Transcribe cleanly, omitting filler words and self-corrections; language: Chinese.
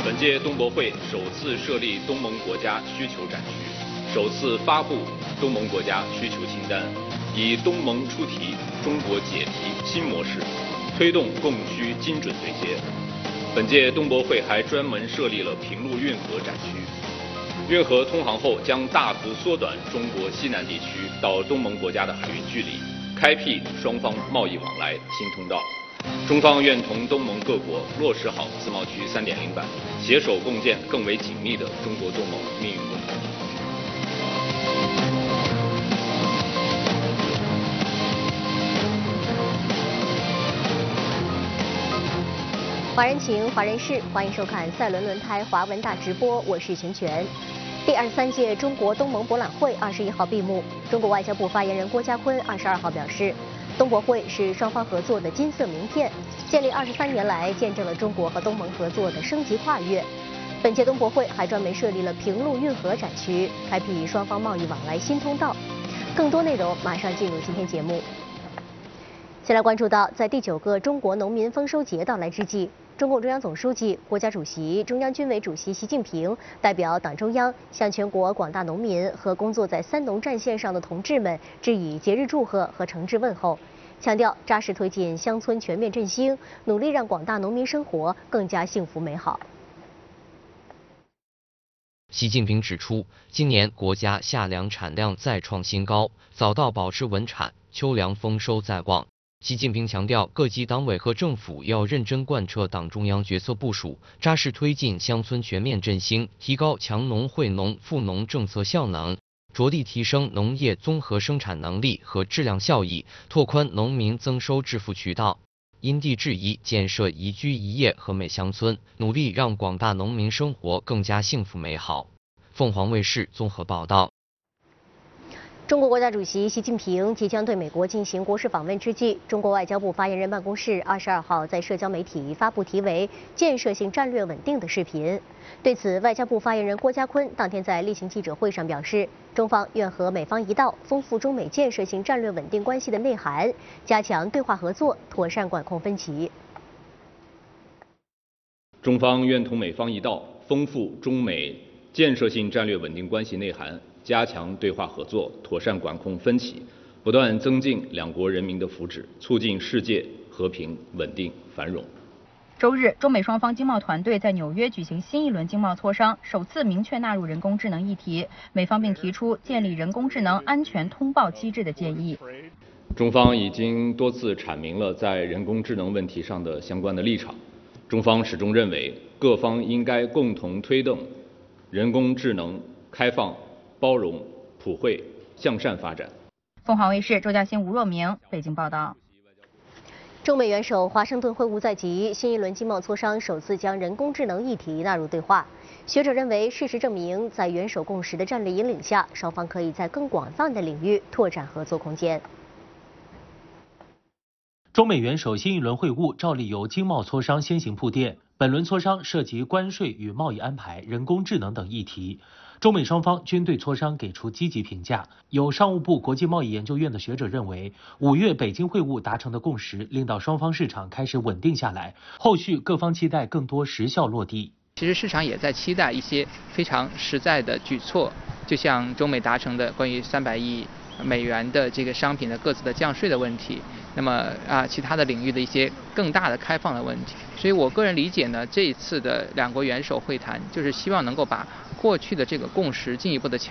本届东博会首次设立东盟国家需求展区，首次发布东盟国家需求清单，以东盟出题、中国解题新模式，推动供需精准对接。本届东博会还专门设立了平陆运河展区，运河通航后将大幅缩短中国西南地区到东盟国家的海运距离，开辟双方贸易往来新通道。中方愿同东盟各国落实好自贸区3.0版，携手共建更为紧密的中国东盟命运共同体。 华人情，华人事，欢迎收看赛伦轮胎华文大直播，我是全全。第23届中国东盟博览会21号闭幕，中国外交部发言人郭家坤22号表示，东博会是双方合作的金色名片，建立23年来，见证了中国和东盟合作的升级跨越。本届东博会还专门设立了平陆运河展区，开辟双方贸易往来新通道。更多内容马上进入今天节目。先来关注到，在第9个中国农民丰收节到来之际，中共中央总书记、国家主席、中央军委主席习近平代表党中央向全国广大农民和工作在三农战线上的同志们致以节日祝贺和诚挚问候，强调扎实推进乡村全面振兴，努力让广大农民生活更加幸福美好。 习近平指出，今年国家夏粮产量再创新高，早稻保持稳产，秋粮丰收在望。习近平强调，各级党委和政府要认真贯彻党中央决策部署，扎实推进乡村全面振兴，提高强农惠农富农政策效能，着力提升农业综合生产能力和质量效益，拓宽农民增收致富渠道，因地制宜建设宜居宜业和美乡村，努力让广大农民生活更加幸福美好。凤凰卫视综合报道。 中国国家主席习近平即将对美国进行国事访问之际，中国外交部发言人办公室22号在社交媒体发布题为“建设性战略稳定”的视频。对此，外交部发言人郭家坤当天在例行记者会上表示，中方愿和美方一道，丰富中美建设性战略稳定关系的内涵，加强对话合作，妥善管控分歧。 中方愿同美方一道，丰富中美建设性战略稳定关系内涵，加强对话合作，妥善管控分歧，不断增进两国人民的福祉，促进世界和平、稳定、繁荣。 周日，中美双方经贸团队在纽约举行新一轮经贸磋商，首次明确纳入人工智能议题，美方并提出建立人工智能安全通报机制的建议。 中方已经多次阐明了在人工智能问题上的相关的立场。中方始终认为，各方应该共同推动人工智能开放、包容、普惠、向善发展。 凤凰卫视周嘉欣、吴若明北京报道。 中美元首华盛顿会晤在即，新一轮经贸磋商首次将人工智能议题纳入对话。学者认为，事实证明，在元首共识的战略引领下，双方可以在更广泛的领域拓展合作空间。 中美元首新一轮会晤照例由经贸磋商先行铺垫，本轮磋商涉及关税与贸易安排、人工智能等议题。中美双方均对磋商给出积极评价。有商务部国际贸易研究院的学者认为，5月北京会晤达成的共识，令到双方市场开始稳定下来，后续各方期待更多实效落地。 其实市场也在期待一些非常实在的举措，就像中美达成的关于300亿美元的这个商品的各自的降税的问题，那么其他的领域的一些更大的开放的问题。所以我个人理解呢，这一次的两国元首会谈就是希望能够把过去的这个共识进一步的强